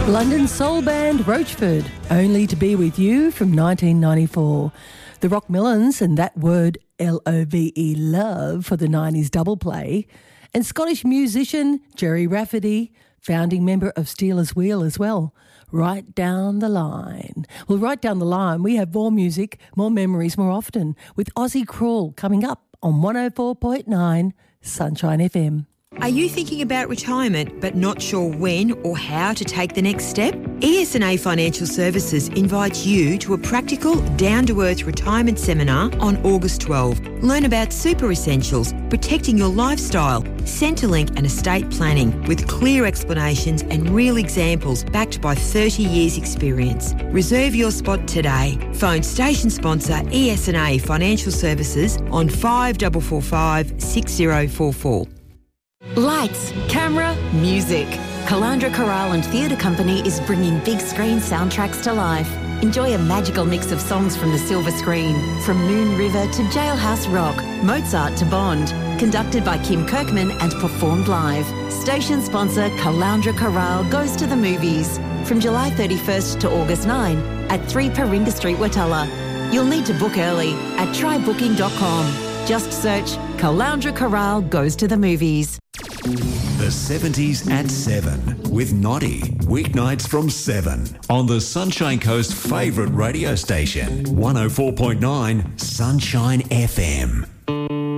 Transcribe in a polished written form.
London soul band Roachford, Only to Be With You from 1994. The Rockmillans and That Word L-O-V-E, Love, for the 90s double play. And Scottish musician Gerry Rafferty, founding member of Stealers Wheel as well. Right Down the Line. Well, right down the line, we have more music, more memories, more often, with Aussie Crawl coming up on 104.9 Sunshine FM. Are you thinking about retirement but not sure when or how to take the next step? ES&A Financial Services invites you to a practical, down-to-earth retirement seminar on August 12. Learn about super essentials, protecting your lifestyle, Centrelink and estate planning with clear explanations and real examples backed by 30 years experience. Reserve your spot today. Phone station sponsor ES&A Financial Services on 5445 6044. Lights, camera, music. Calandra Chorale and Theatre Company is bringing big screen soundtracks to life. Enjoy a magical mix of songs from the silver screen, from Moon River to Jailhouse Rock, Mozart to Bond. Conducted by Kim Kirkman and performed live. Station sponsor Calandra Chorale goes to the movies. From July 31st to August 9 at 3 Paringa Street, Watala. You'll need to book early at trybooking.com. Just search Calandra Chorale goes to the movies. The 70s at 7 with Noddy. Weeknights from 7 on the Sunshine Coast favourite radio station, 104.9 Sunshine FM.